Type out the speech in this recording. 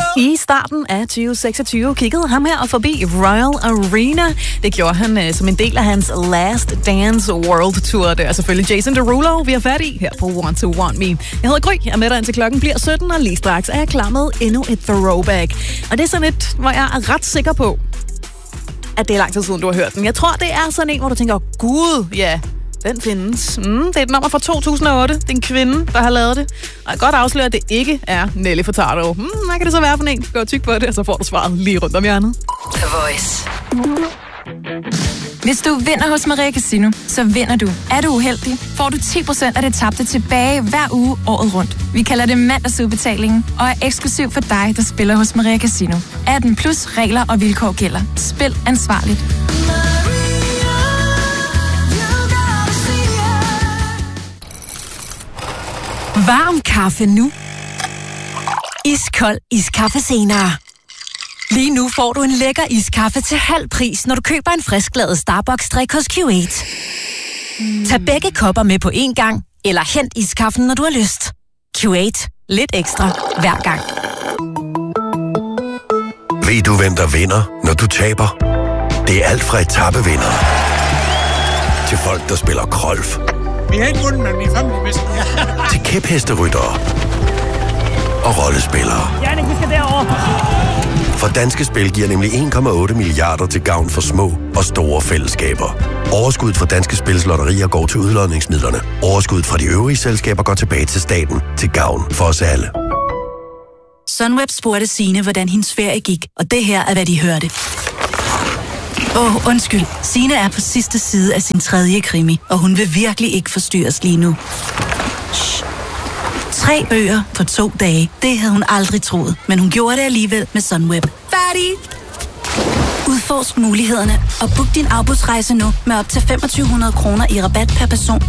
I starten af 2026 kiggede ham her forbi Royal Arena. Det gjorde han som en del af hans Last Dance World Tour. Det er selvfølgelig Jason Derulo, vi har fat i her på Want to Want Me. Jeg hedder Gry, jeg er med dig indtil klokken bliver 17, og lige straks er jeg klar med endnu et throwback. Og det er sådan et, hvor jeg er ret sikker på, at det er lang tid siden, du har hørt den. Jeg tror, det er sådan en, hvor du tænker, gud, ja, den findes. Det er et nummer fra 2008. Det er en kvinde, der har lavet det. Og jeg kan godt afsløre, at det ikke er Nelly Furtado. Hvad kan det så være for en? Gå og tyk på det, og så får du svaret lige rundt om hjørnet. The Voice. Hvis du vinder hos Maria Casino, så vinder du. Er du uheldig, får du 10% af det tabte tilbage hver uge året rundt. Vi kalder det mandagsudbetalingen, og er eksklusiv for dig, der spiller hos Maria Casino. 18 plus regler og vilkår gælder. Spil ansvarligt. Varm kaffe nu. Iskold iskaffe senere. Lige nu får du en lækker iskaffe til halv pris, når du køber en frisklavet Starbucks-drik hos Q8. Tag begge kopper med på én gang, eller hent iskaffen, når du har lyst. Q8. Lidt ekstra hver gang. Ved du, hvem der vinder, når du taber? Det er alt fra etapevindere til folk, der spiller golf. Vi har ikke vundet, men vi er familiemester. Til kæphesteryttere og rollespillere. Jannik, vi skal derover. For Danske Spil giver nemlig 1,8 milliarder til gavn for små og store fællesskaber. Overskuddet fra Danske Spils lotterier går til udlodningsmidlerne. Overskuddet fra de øvrige selskaber går tilbage til staten til gavn for os alle. Sunweb spurgte Signe, hvordan hendes ferie gik, og det her er, hvad de hørte. Undskyld. Signe er på sidste side af sin 3. krimi, og hun vil virkelig ikke forstyrres lige nu. 3 bøger på 2 dage. Det havde hun aldrig troet, men hun gjorde det alligevel med Sunweb. Færdig! Udforsk mulighederne og book din afbudsrejse nu med op til 2.500 kroner i rabat per person